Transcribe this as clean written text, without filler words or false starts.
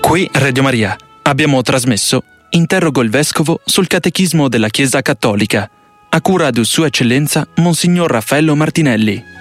Qui Radio Maria abbiamo trasmesso Interrogo il Vescovo sul Catechismo della Chiesa Cattolica, a cura di Sua Eccellenza Monsignor Raffaello Martinelli.